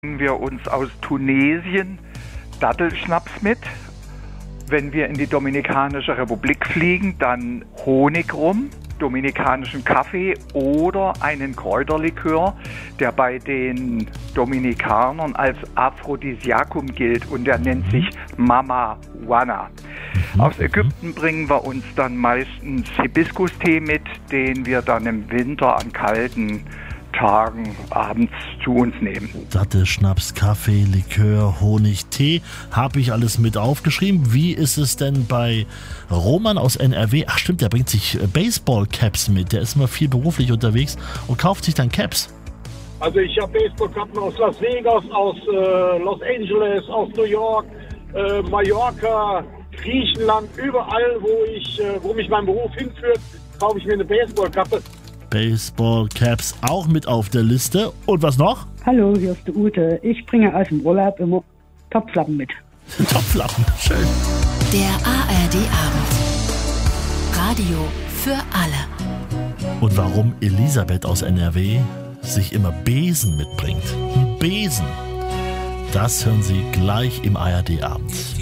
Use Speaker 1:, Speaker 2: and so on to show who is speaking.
Speaker 1: wir uns aus Tunesien Dattelschnaps mit. Wenn wir in die Dominikanische Republik fliegen, dann Honigrum, dominikanischen Kaffee oder einen Kräuterlikör, der bei den Dominikanern als Aphrodisiakum gilt und der nennt sich Mamajuana. Aus Ägypten bringen wir uns dann meistens Hibiskus-Tee mit, den wir dann im Winter an kalten Tagen abends zu uns nehmen.
Speaker 2: Dattelschnaps, Kaffee, Likör, Honig, Tee, habe ich alles mit aufgeschrieben. Wie ist es denn bei Roman aus NRW? Ach stimmt, der bringt sich Baseball-Caps mit. Der ist immer viel beruflich unterwegs und kauft sich dann Caps.
Speaker 3: Also ich habe Baseballkappen aus Las Vegas, aus Los Angeles, aus New York, Mallorca, Griechenland, überall, wo mich mein Beruf hinführt, kaufe ich mir eine Baseballkappe.
Speaker 2: Baseball-Caps auch mit auf der Liste. Und was noch?
Speaker 4: Hallo, hier ist die Ute. Ich bringe aus dem Urlaub immer Topflappen mit.
Speaker 2: Topflappen, schön.
Speaker 5: Der ARD-Abend. Radio für alle.
Speaker 2: Und warum Elisabeth aus NRW sich immer Besen mitbringt. Ein Besen. Das hören Sie gleich im ARD-Abend.